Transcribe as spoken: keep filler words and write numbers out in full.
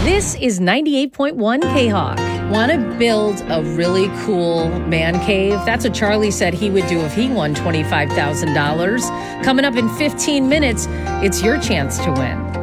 This is ninety-eight point one K-Hawk. Want to build a really cool man cave? That's what Charlie said he would do if he won twenty-five thousand dollars. Coming up in fifteen minutes, it's your chance to win.